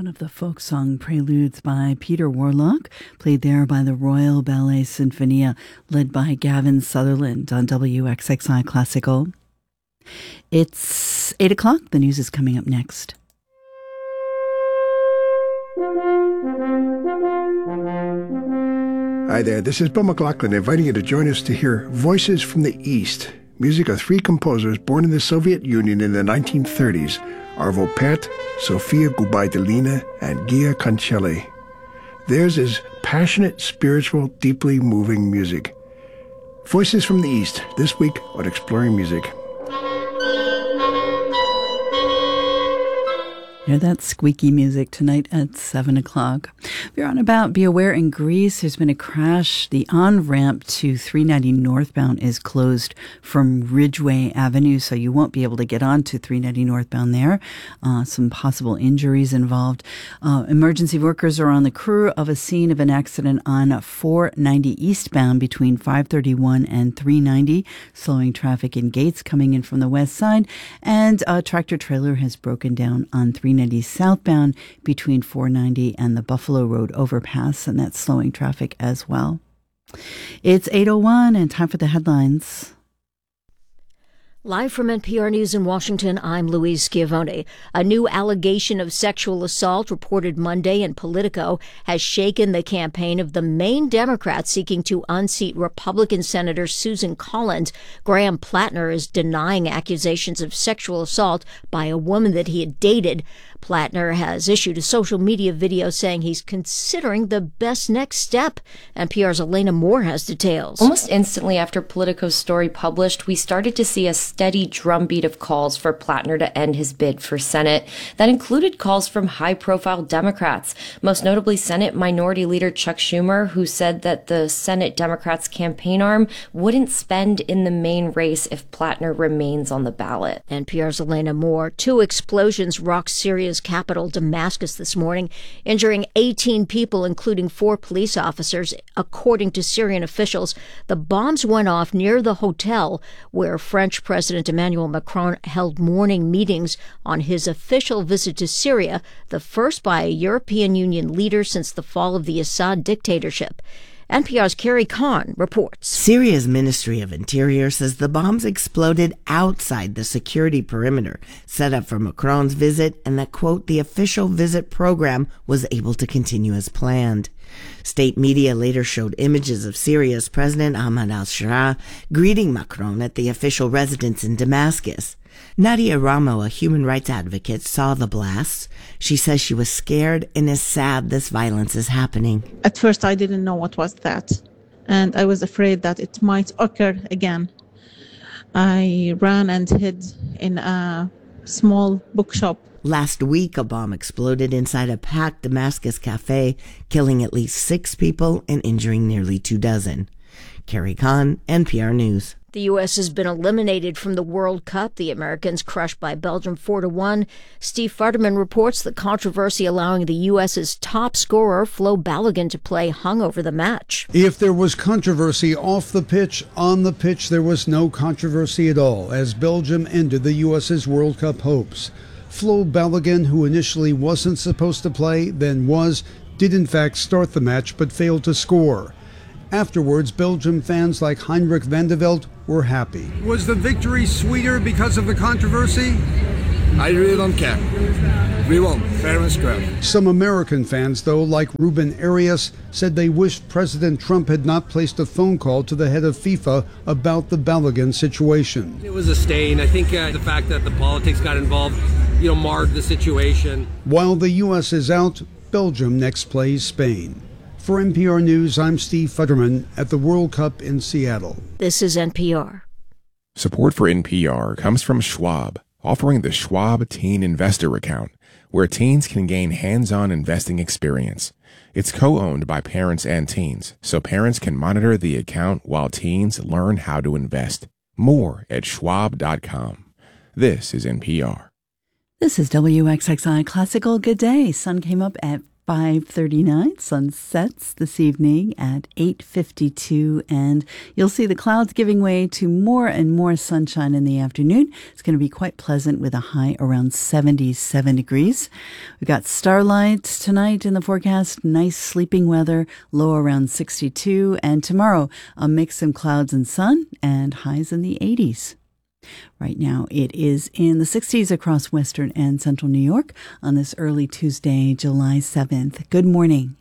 One of the folk song preludes by Peter Warlock, played there by the Royal Ballet Sinfonia, led by Gavin Sutherland on WXXI Classical. It's 8 o'clock. The news is coming up next. Hi there, this is Bill McLaughlin inviting you to join us to hear Voices from the East, music of three composers born in the Soviet Union in the 1930s, Arvo Pärt, Sofia Gubaidulina, and Gia Cancelli. Theirs is passionate, spiritual, deeply moving music. Voices from the East, this week on Exploring Music. Hear that squeaky music tonight at 7 o'clock. If you're on about, be aware in Greece, there's been a crash. The on-ramp to 390 northbound is closed from Ridgeway Avenue, so you won't be able to get on to 390 northbound there. Some possible injuries involved. Emergency workers are on the crew of a scene of an accident on 490 eastbound between 531 and 390, slowing traffic in Gates coming in from the west side. And a tractor trailer has broken down on 390 southbound between 490 and the Buffalo Road overpass, and that's slowing traffic as well. It's 8:01 and time for the headlines. Live from NPR News in Washington, I'm Louise Schiavone. A new allegation of sexual assault reported Monday in Politico has shaken the campaign of the main Democrat seeking to unseat Republican Senator Susan Collins. Graham Plattner is denying accusations of sexual assault by a woman that he had dated. Plattner has issued a social media video saying he's considering the best next step. NPR's Elena Moore has details. Almost instantly after Politico's story published, we started to see a steady drumbeat of calls for Plattner to end his bid for Senate. That included calls from high-profile Democrats, most notably Senate Minority Leader Chuck Schumer, who said that the Senate Democrats' campaign arm wouldn't spend in the main race if Plattner remains on the ballot. NPR's Elena Moore. 2 explosions rocked Syria's capital, Damascus, this morning, injuring 18 people, including 4 police officers. According to Syrian officials, the bombs went off near the hotel where French President Emmanuel Macron held morning meetings on his official visit to Syria, the first by a European Union leader since the fall of the Assad dictatorship. NPR's Carrie Kahn reports. Syria's Ministry of Interior says the bombs exploded outside the security perimeter set up for Macron's visit and that, quote, the official visit program was able to continue as planned. State media later showed images of Syria's President Ahmad al-Shara greeting Macron at the official residence in Damascus. Nadia Ramo, a human rights advocate, saw the blasts. She says she was scared and is sad this violence is happening. At first, I didn't know what was that, and I was afraid that it might occur again. I ran and hid in a small bookshop. Last week, a bomb exploded inside a packed Damascus cafe, killing at least 6 people and injuring nearly 24. Carrie Kahn, NPR News. The U.S. has been eliminated from the World Cup. The Americans crushed by Belgium 4-1. Steve Futterman reports the controversy allowing the U.S.'s top scorer, Flo Balogun, to play hung over the match. If there was controversy off the pitch, on the pitch there was no controversy at all as Belgium ended the U.S.'s World Cup hopes. Flo Balogun, who initially wasn't supposed to play, then was, did in fact start the match but failed to score. Afterwards, Belgium fans like Heinrich van de Velde were happy. Was the victory sweeter because of the controversy? I really don't care. We won, fair and square. Some American fans, though, like Ruben Arias, said they wished President Trump had not placed a phone call to the head of FIFA about the Balogun situation. It was a stain. I think the fact that the politics got involved, marred the situation. While the U.S. is out, Belgium next plays Spain. For NPR News, I'm Steve Futterman at the World Cup in Seattle. This is NPR. Support for NPR comes from Schwab, offering the Schwab Teen Investor Account, where teens can gain hands-on investing experience. It's co-owned by parents and teens, so parents can monitor the account while teens learn how to invest. More at schwab.com. This is NPR. This is WXXI Classical. Good day. Sun came up at 5:39. Sun sets this evening at 8:52, and you'll see the clouds giving way to more and more sunshine in the afternoon. It's going to be quite pleasant with a high around 77 degrees. We've got starlight tonight in the forecast, nice sleeping weather, low around 62, and tomorrow a mix of clouds and sun and highs in the 80s. Right now, it is in the 60s across western and central New York on this early Tuesday, July 7th. Good morning.